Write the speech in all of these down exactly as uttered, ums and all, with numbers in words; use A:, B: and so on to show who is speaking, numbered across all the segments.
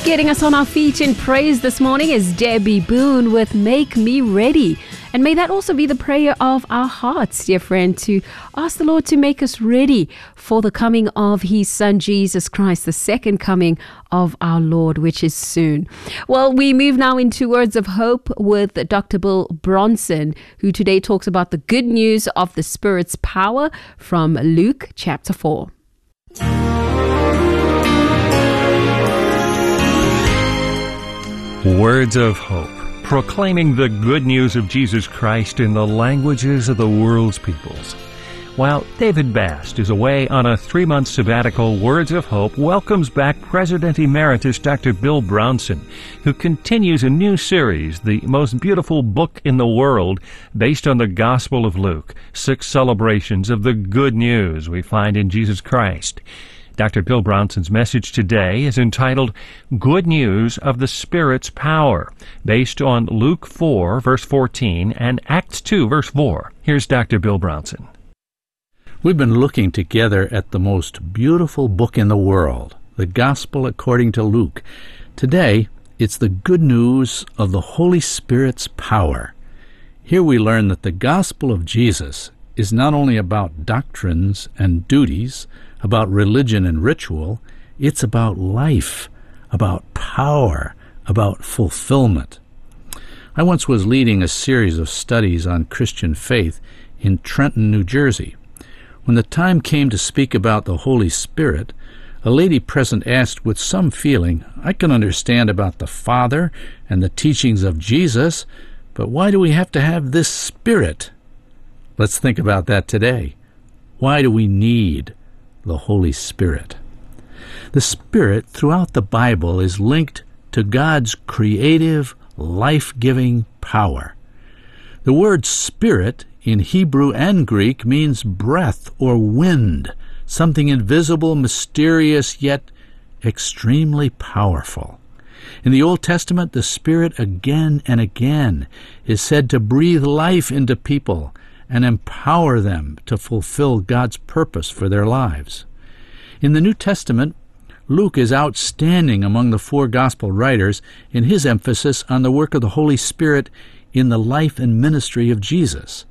A: Getting us on our feet in praise this morning is Debbie Boone with Make Me Ready. And may that also be the prayer of our hearts, dear friend, to ask the Lord to make us ready for the coming of His Son, Jesus Christ, the second coming of our Lord, which is soon. Well, we move now into Words of Hope with Doctor Bill Bronson, who today talks about the good news of the Spirit's power from Luke chapter four.
B: Words of Hope, proclaiming the good news of Jesus Christ in the languages of the world's peoples. While David Bast is away on a three-month sabbatical, Words of Hope welcomes back President Emeritus Doctor Bill Bronson, who continues a new series, The Most Beautiful Book in the World, based on the Gospel of Luke, six celebrations of the good news we find in Jesus Christ. Doctor Bill Bronson's message today is entitled Good News of the Spirit's Power, based on Luke four, verse fourteen, and Acts two, verse four. Here's Doctor Bill Bronson.
C: We've been looking together at the most beautiful book in the world, the Gospel according to Luke. Today, it's the good news of the Holy Spirit's power. Here we learn that the Gospel of Jesus is not only about doctrines and duties, about religion and ritual, it's about life, about power, about fulfillment. I once was leading a series of studies on Christian faith in Trenton, New Jersey. When the time came to speak about the Holy Spirit, a lady present asked with some feeling, "I can understand about the Father and the teachings of Jesus, but why do we have to have this Spirit?" Let's think about that today. Why do we need the Holy Spirit? The Spirit throughout the Bible is linked to God's creative, life-giving power. The word Spirit in Hebrew and Greek means breath or wind, something invisible, mysterious, yet extremely powerful. In the Old Testament, the Spirit again and again is said to breathe life into people and empower them to fulfill God's purpose for their lives. In the New Testament, Luke is outstanding among the four gospel writers in his emphasis on the work of the Holy Spirit in the life and ministry of Jesus.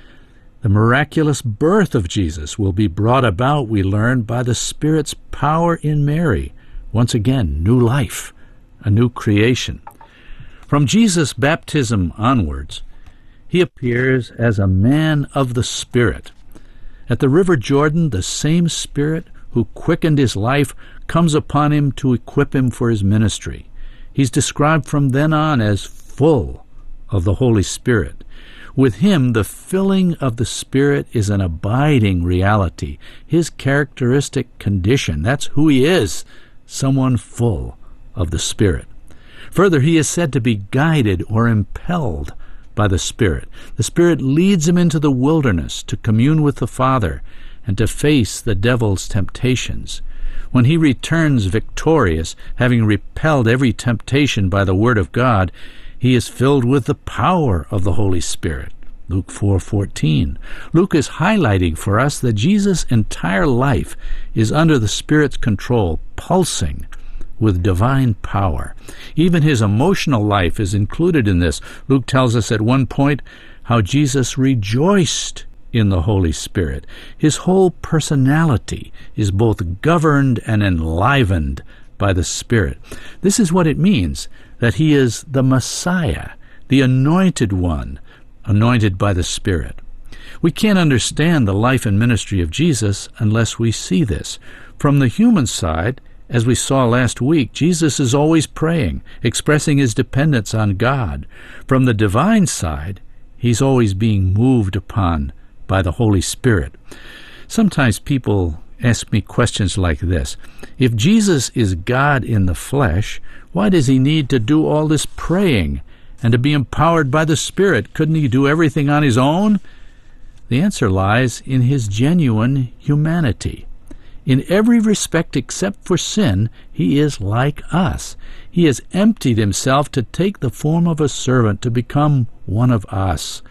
C: The miraculous birth of Jesus will be brought about, we learn, by the Spirit's power in Mary. Once again, new life, a new creation. From Jesus' baptism onwards, he appears as a man of the Spirit. At the River Jordan, the same Spirit who quickened his life comes upon him to equip him for his ministry. He's described from then on as full of the Holy Spirit. With him, the filling of the Spirit is an abiding reality, his characteristic condition. That's who he is, someone full of the Spirit. Further, he is said to be guided or impelled by the Spirit. The Spirit leads him into the wilderness to commune with the Father and to face the devil's temptations. When he returns victorious, having repelled every temptation by the Word of God, he is filled with the power of the Holy Spirit. Luke four fourteen. Luke is highlighting for us that Jesus' entire life is under the Spirit's control, pulsing with divine power. Even his emotional life is included in this. Luke tells us at one point how Jesus rejoiced in the Holy Spirit. His whole personality is both governed and enlivened by the Spirit. This is what it means that he is the Messiah, the anointed one, anointed by the Spirit. We can't understand the life and ministry of Jesus unless we see this. From the human side, as we saw last week, Jesus is always praying, expressing his dependence on God. From the divine side, he's always being moved upon by the Holy Spirit. Sometimes people ask me questions like this. If Jesus is God in the flesh, why does he need to do all this praying and to be empowered by the Spirit? Couldn't he do everything on his own? The answer lies in his genuine humanity. In every respect except for sin, he is like us. He has emptied himself to take the form of a servant, to become one of us.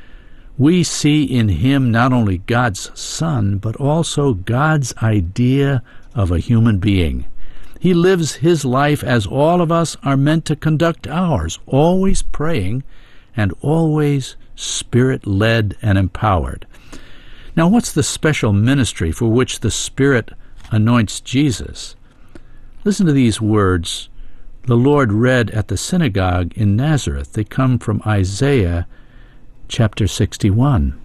C: We see in him not only God's Son, but also God's idea of a human being. He lives his life as all of us are meant to conduct ours, always praying and always Spirit-led and empowered. Now, what's the special ministry for which the Spirit anoints Jesus? Listen to these words the Lord read at the synagogue in Nazareth. They come from Isaiah chapter sixty-one.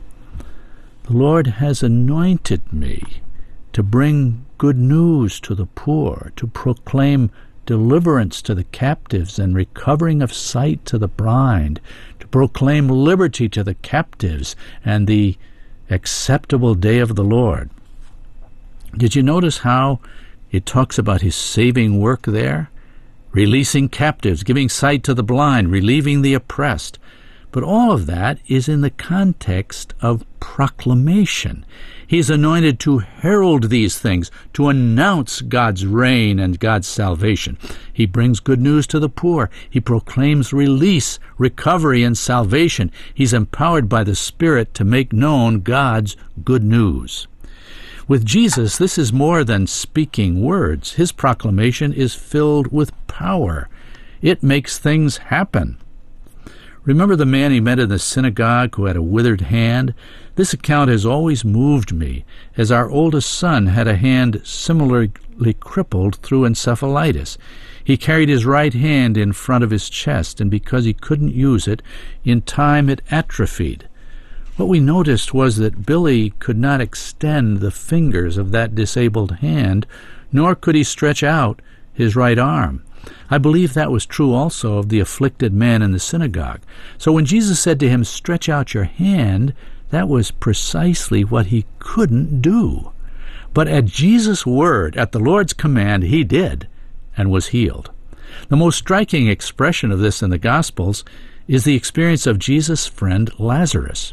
C: The Lord has anointed me to bring good news to the poor, to proclaim deliverance to the captives and recovering of sight to the blind, to proclaim liberty to the captives and the acceptable day of the Lord. Did you notice how it talks about his saving work there? Releasing captives, giving sight to the blind, relieving the oppressed. But all of that is in the context of proclamation. He's anointed to herald these things, to announce God's reign and God's salvation. He brings good news to the poor. He proclaims release, recovery, and salvation. He's empowered by the Spirit to make known God's good news. With Jesus, this is more than speaking words. His proclamation is filled with power. It makes things happen. Remember the man he met in the synagogue who had a withered hand? This account has always moved me, as our oldest son had a hand similarly crippled through encephalitis. He carried his right hand in front of his chest, and because he couldn't use it, in time it atrophied. What we noticed was that Billy could not extend the fingers of that disabled hand, nor could he stretch out his right arm. I believe that was true also of the afflicted man in the synagogue. So when Jesus said to him, "Stretch out your hand," that was precisely what he couldn't do. But at Jesus' word, at the Lord's command, he did and was healed. The most striking expression of this in the Gospels is the experience of Jesus' friend Lazarus.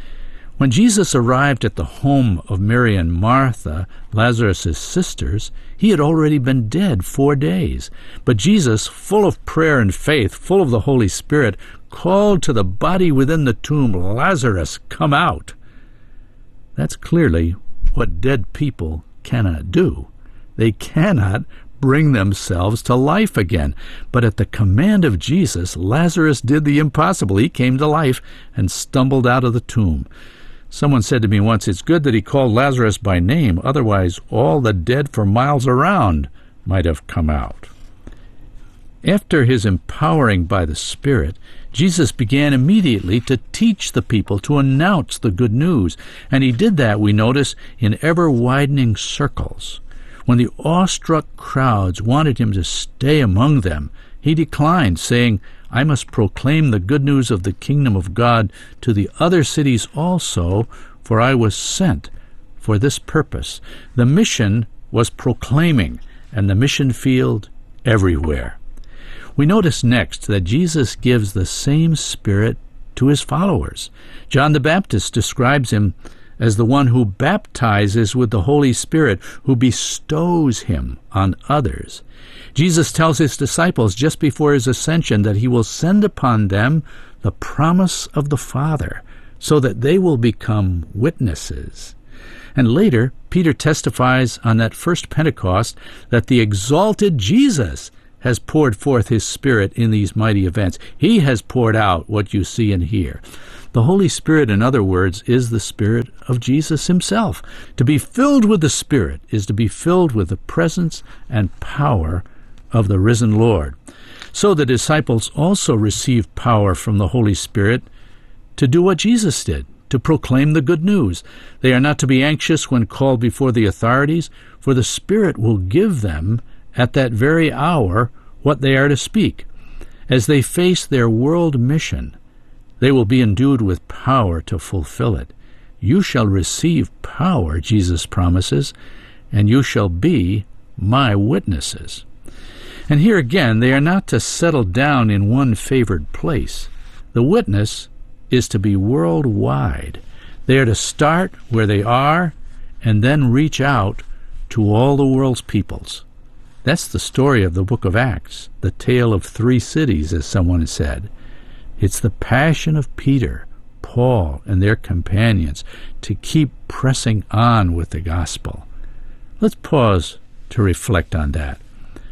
C: When Jesus arrived at the home of Mary and Martha, Lazarus' sisters, he had already been dead four days. But Jesus, full of prayer and faith, full of the Holy Spirit, called to the body within the tomb, "Lazarus, come out." That's clearly what dead people cannot do. They cannot bring themselves to life again. But at the command of Jesus, Lazarus did the impossible. He came to life and stumbled out of the tomb. Someone said to me once, it's good that he called Lazarus by name, otherwise all the dead for miles around might have come out. After his empowering by the Spirit, Jesus began immediately to teach the people, to announce the good news, and he did that, we notice, in ever-widening circles. When the awestruck crowds wanted him to stay among them, he declined, saying, "I must proclaim the good news of the kingdom of God to the other cities also, for I was sent for this purpose." The mission was proclaiming, and the mission field everywhere. We notice next that Jesus gives the same Spirit to his followers. John the Baptist describes him as the one who baptizes with the Holy Spirit, who bestows him on others. Jesus tells his disciples just before his ascension that he will send upon them the promise of the Father, so that they will become witnesses. And later, Peter testifies on that first Pentecost that the exalted Jesus has poured forth his Spirit in these mighty events. He has poured out what you see and hear. The Holy Spirit, in other words, is the Spirit of Jesus himself. To be filled with the Spirit is to be filled with the presence and power of the risen Lord. So the disciples also received power from the Holy Spirit to do what Jesus did, to proclaim the good news. They are not to be anxious when called before the authorities, for the Spirit will give them at that very hour what they are to speak. As they face their world mission, they will be endued with power to fulfill it. You shall receive power, Jesus promises, and you shall be my witnesses. And here again, they are not to settle down in one favored place. The witness is to be worldwide. They are to start where they are and then reach out to all the world's peoples. That's the story of the book of Acts, the tale of three cities, as someone has said. It's the passion of Peter, Paul, and their companions to keep pressing on with the gospel. Let's pause to reflect on that.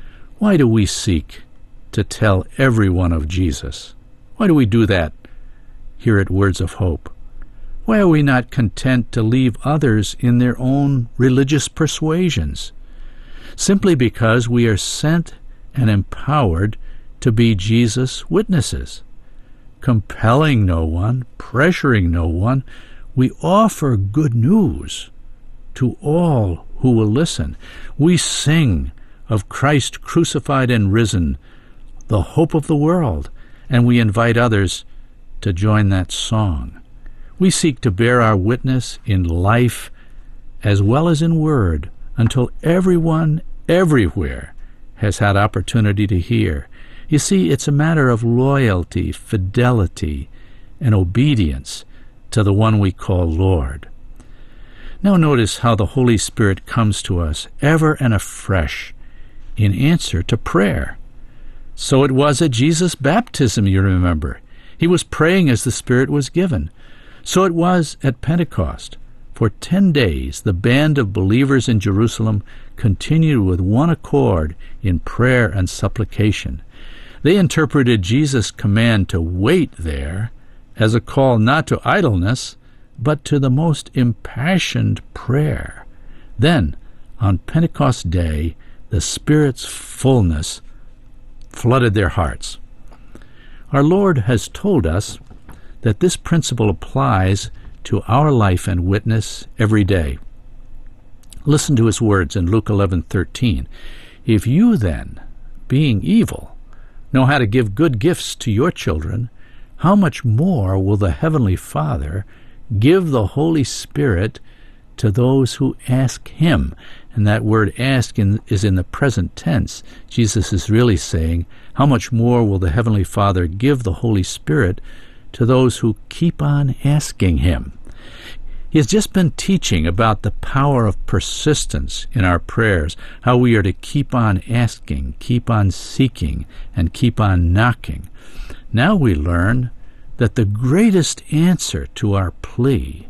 C: Why do we seek to tell everyone of Jesus? Why do we do that here at Words of Hope? Why are we not content to leave others in their own religious persuasions? Simply because we are sent and empowered to be Jesus' witnesses. Compelling no one, pressuring no one, we offer good news to all who will listen. We sing of Christ crucified and risen, the hope of the world, and we invite others to join that song. We seek to bear our witness in life as well as in word until everyone everywhere has had opportunity to hear. You see, it's a matter of loyalty, fidelity, and obedience to the one we call Lord. Now notice how the Holy Spirit comes to us ever and afresh in answer to prayer. So it was at Jesus' baptism, you remember. He was praying as the Spirit was given. So it was at Pentecost. For ten days, the band of believers in Jerusalem continued with one accord in prayer and supplication. They interpreted Jesus' command to wait there as a call not to idleness, but to the most impassioned prayer. Then, on Pentecost Day, the Spirit's fullness flooded their hearts. Our Lord has told us that this principle applies to our life and witness every day. Listen to his words in Luke eleven thirteen. If you then, being evil, know how to give good gifts to your children, how much more will the Heavenly Father give the Holy Spirit to those who ask him? And that word ask in, is in the present tense. Jesus is really saying, how much more will the Heavenly Father give the Holy Spirit to those who keep on asking him? He has just been teaching about the power of persistence in our prayers, how we are to keep on asking, keep on seeking, and keep on knocking. Now we learn that the greatest answer to our plea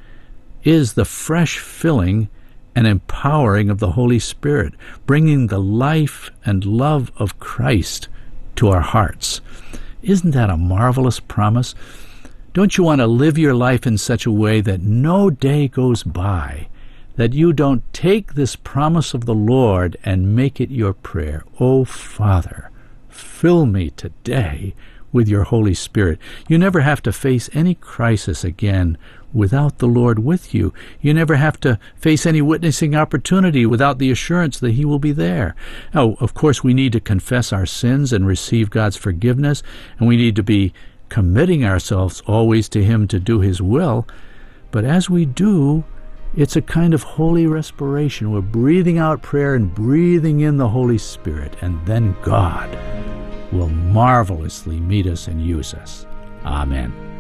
C: is the fresh filling and empowering of the Holy Spirit, bringing the life and love of Christ to our hearts. Isn't that a marvelous promise? Don't you want to live your life in such a way that no day goes by that you don't take this promise of the Lord and make it your prayer? Oh, Father, fill me today with your Holy Spirit. You never have to face any crisis again without the Lord with you. You never have to face any witnessing opportunity without the assurance that he will be there. Now, of course, we need to confess our sins and receive God's forgiveness, and we need to be committing ourselves always to him to do his will. But as we do, it's a kind of holy respiration. We're breathing out prayer and breathing in the Holy Spirit, and then God will marvelously meet us and use us. Amen.